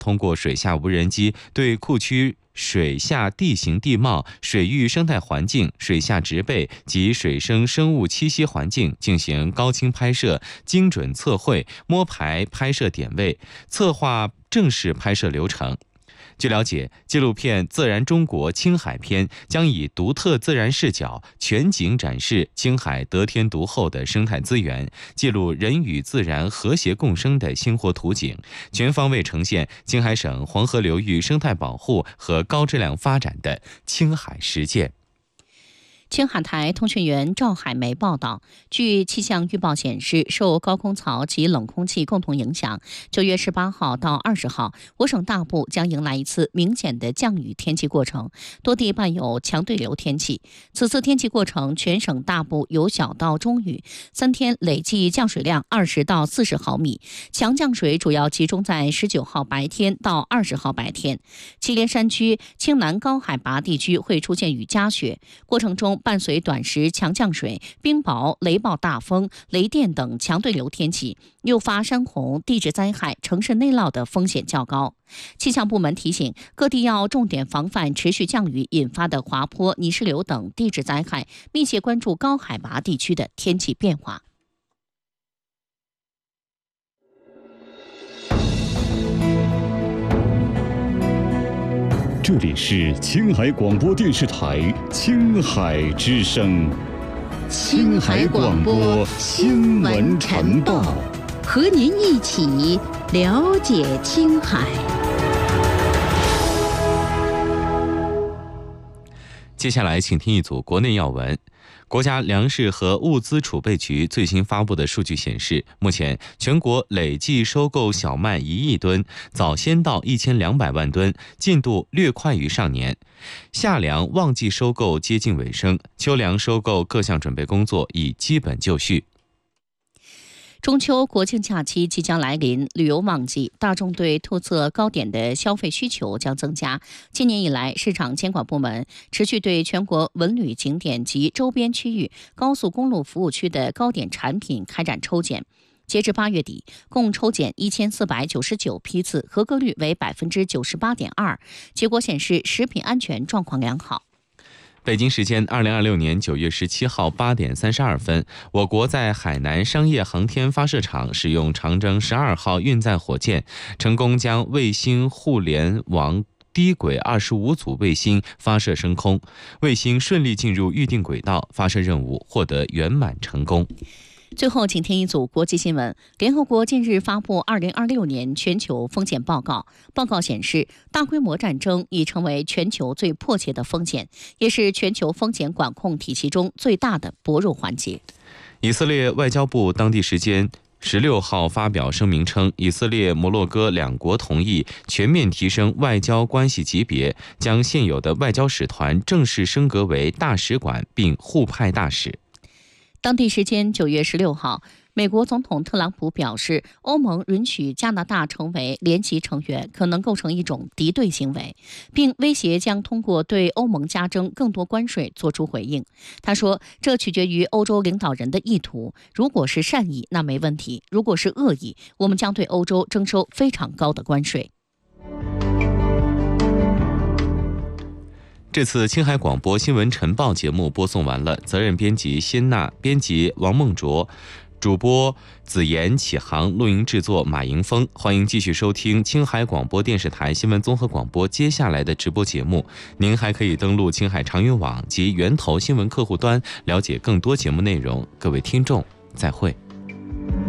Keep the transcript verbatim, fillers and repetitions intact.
通过水下无人机对库区水下地形地貌、水域生态环境、水下植被及水生生物栖息环境进行高清拍摄、精准测绘、摸排拍摄点位，策划正式拍摄流程。据了解，纪录片《自然中国青海篇》将以独特自然视角，全景展示青海得天独厚的生态资源，记录人与自然和谐共生的鲜活图景，全方位呈现青海省黄河流域生态保护和高质量发展的青海实践。 青海台通讯员赵海梅报道，据气象预报显示，受高空槽及冷空气共同影响，九月十八号到二十号，我省大部将迎来一次明显的降雨天气过程，多地伴有强对流天气。此次天气过程，全省大部有小到中雨，三天累计降水量二十到四十毫米，强降水主要集中在十九号白天到二十号白天。祁连山区、青南高海拔地区会出现雨夹雪，过程中伴随短时强降水、冰雹、雷暴大风、雷电等强对流天气，诱发山洪、地质灾害、城市内涝的风险较高。气象部门提醒，各地要重点防范持续降雨引发的滑坡、泥石流等地质灾害，密切关注高海拔地区的天气变化。 这里是青海广播电视台青海之声， 青海广播新闻晨报，和您一起了解青海。 接下来请听一组国内要闻。国家粮食和物资储备局最新发布的数据显示，目前全国累计收购小麦一亿吨，早先到一千两百万吨，进度略快于上年。夏粮旺季收购接近尾声，秋粮收购各项准备工作已基本就绪。 中秋国庆假期即将来临，旅游旺季，大众对特色糕点的消费需求将增加。今年以来，市场监管部门持续对全国文旅景点及周边区域、高速公路服务区的糕点产品开展抽检。截至八月底，共抽检一千四百九十九批次，合格率为百分之九十八点二。结果显示，食品安全状况良好。 北京时间二零二六年九月十七号八点三十二分，我国在海南商业航天发射场使用长征十二号运载火箭，成功将卫星互联网低轨二十五组卫星发射升空，卫星顺利进入预定轨道，发射任务获得圆满成功。 最后，请听一组国际新闻。联合国近日发布二零二六年全球风险报告，报告显示，大规模战争已成为全球最迫切的风险，也是全球风险管控体系中最大的薄弱环节。 以色列外交部当地时间十六号发表声明称，以色列、摩洛哥两国同意全面提升外交关系级别，将现有的外交使团正式升格为大使馆，并互派大使。 当地时间九月十六号，美国总统特朗普表示，欧盟允许加拿大成为联席成员可能构成一种敌对行为，并威胁将通过对欧盟加征更多关税作出回应。他说，这取决于欧洲领导人的意图，如果是善意，那没问题；如果是恶意，我们将对欧洲征收非常高的关税。 这次青海广播新闻晨报节目播送完了，责任编辑辛娜，编辑王梦卓，主播子妍、启航，录音制作马迎峰。欢迎继续收听青海广播电视台新闻综合广播接下来的直播节目。您还可以登录青海长云网及源头新闻客户端，了解更多节目内容。各位听众，再会。